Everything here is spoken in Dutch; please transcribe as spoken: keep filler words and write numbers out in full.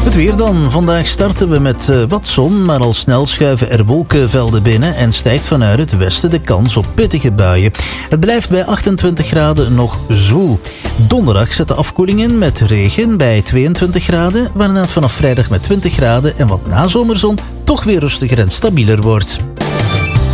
Het weer dan. Vandaag starten we met uh, wat zon, maar al snel schuiven er wolkenvelden binnen en stijgt vanuit het westen de kans op pittige buien. Het blijft bij achtentwintig graden nog zwoel. Donderdag zet de afkoeling in met regen bij tweeëntwintig graden, waarna het vanaf vrijdag met twintig graden en wat nazomerzon toch weer rustiger en stabieler wordt.